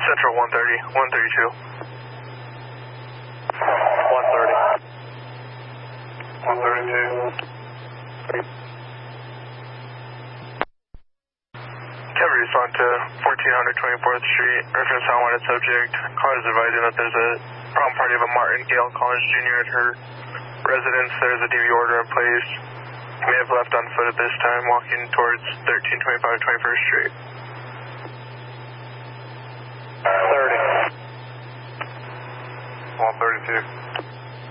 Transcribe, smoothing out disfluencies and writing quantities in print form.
Central 130, 132. 130. 132. Can we respond to 1400 24th Street, reference unwanted subject. Car is advising that there's a problem party of a Martin Gale Collins Jr. at her residence. There's a DV order in place. He may have left on foot at this time, walking towards 1325 21st Street. 30. 132.